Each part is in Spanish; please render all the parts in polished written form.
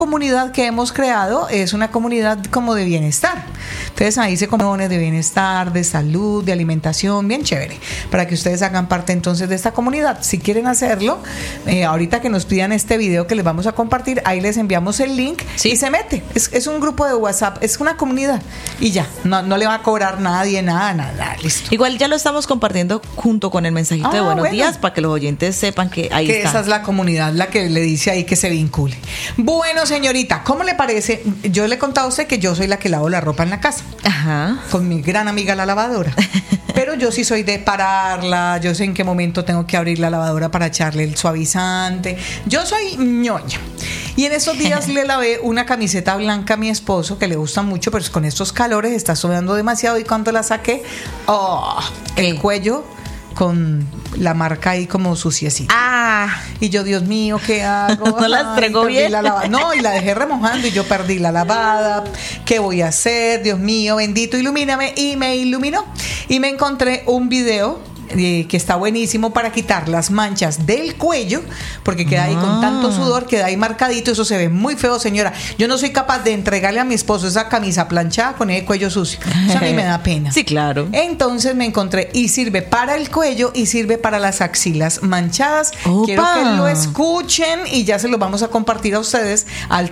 comunidad que hemos creado es una comunidad como de bienestar. Entonces ahí se comen de bienestar, de salud, de alimentación, bien chévere, para que ustedes hagan parte entonces de esta comunidad. Si quieren hacerlo, ahorita que nos pidan este video que les vamos a compartir, ahí les enviamos el link y se mete. Es un grupo de WhatsApp, es una comunidad y ya, no le va a cobrar nadie, nada, listo. Igual ya lo estamos compartiendo junto con el mensajito de buenos días para que los oyentes sepan que ahí está. Esa es la comunidad la que le dice ahí que se vincule. Bueno, señorita, ¿cómo le parece? Yo le he contado a usted que yo soy la que lavo la ropa en la casa. Ajá. Con mi gran amiga la lavadora. Pero yo sí soy de pararla, yo sé en qué momento tengo que abrir la lavadora para echarle el suavizante. Yo soy ñoña. Y en esos días le lavé una camiseta blanca a mi esposo que le gusta mucho, pero con estos calores está sudando demasiado y cuando la saqué, el cuello con la marca ahí como suciecita. Y yo, Dios mío, ¿qué hago? No la entregó bien. No, y la dejé remojando y yo perdí la lavada. ¿Qué voy a hacer? Dios mío, bendito, ilumíname. Y me iluminó. Y me encontré un video que está buenísimo para quitar las manchas del cuello, porque queda ahí con tanto sudor, queda ahí marcadito, eso se ve muy feo, señora. Yo no soy capaz de entregarle a mi esposo esa camisa planchada con el cuello sucio. Eso a mí me da pena. Sí, claro. Entonces me encontré y sirve para el cuello y sirve para las axilas manchadas. ¡Opa! Quiero que lo escuchen y ya se lo vamos a compartir a ustedes al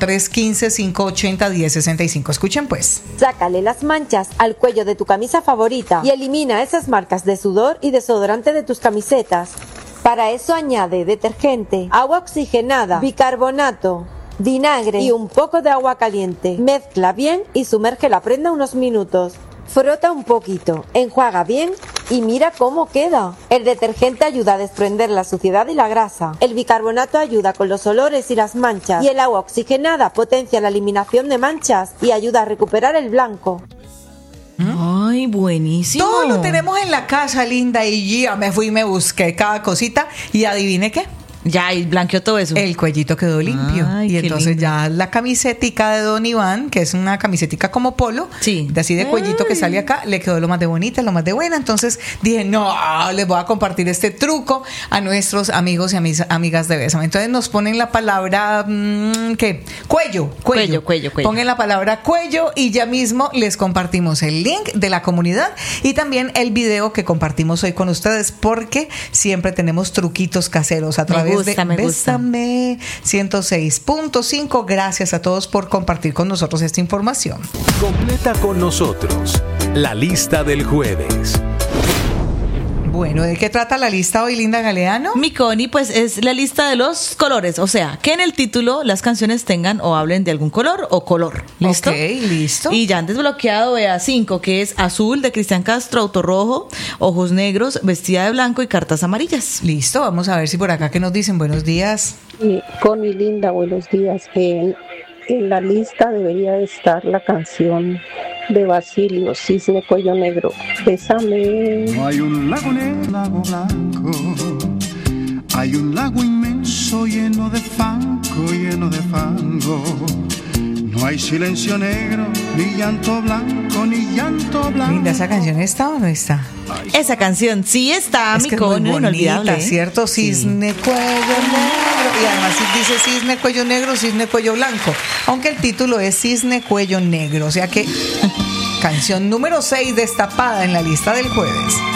315-580-1065. Escuchen pues. Sácale las manchas al cuello de tu camisa favorita y elimina esas marcas de sudor y desodorante de tus camisetas. Para eso añade detergente, agua oxigenada, bicarbonato, vinagre y un poco de agua caliente. Mezcla bien y sumerge la prenda unos minutos. Frota un poquito, enjuaga bien y mira cómo queda. El detergente ayuda a desprender la suciedad y la grasa. El bicarbonato ayuda con los olores y las manchas. Y el agua oxigenada potencia la eliminación de manchas y ayuda a recuperar el blanco. Ay, buenísimo. Todo lo tenemos en la casa, linda, y ya me fui y me busqué cada cosita y adivine qué. Ya, y blanqueó todo eso. El cuellito quedó limpio. Ay, y entonces lindo. ya la camisetica de Don Iván, que es una camisetica como polo, de así de cuellito que sale acá, le quedó lo más de bonita, lo más de buena. Entonces dije, no, les voy a compartir este truco a nuestros amigos y amigas de Bésame. Entonces nos ponen la palabra, ¿qué? Cuello. Pongan la palabra cuello y ya mismo les compartimos el link de la comunidad y también el video que compartimos hoy con ustedes, porque siempre tenemos truquitos caseros a través de Bésame 106.5. Gracias a todos por compartir con nosotros esta información. Completa con nosotros la lista del jueves. Bueno, ¿de qué trata la lista hoy, Linda Galeano? Mi Connie, pues es la lista de los colores, o sea, que en el título las canciones tengan o hablen de algún color o color. ¿Listo? Ok, listo. Y ya han desbloqueado, vea, 5, que es Azul de Cristian Castro, Auto Rojo, Ojos Negros, Vestida de Blanco y Cartas Amarillas. Listo, vamos a ver si por acá que nos dicen. Buenos días. Connie, linda, buenos días. En la lista debería estar la canción de Basilio, Cisne Cuello Negro, Bésame. No hay un lago negro, lago blanco, hay un lago inmenso lleno de fango, No hay silencio negro, ni llanto blanco, ni llanto blanco. Linda, ¿esa canción está o no está? Esa canción sí está, es mi que Connie, es muy bonita, inolvidable, ¿cierto? Cisne Cuello Negro. Y además dice Cisne Cuello Negro, Cisne Cuello Blanco. Aunque el título es Cisne Cuello Negro. O sea que canción número 6 destapada en la lista del jueves.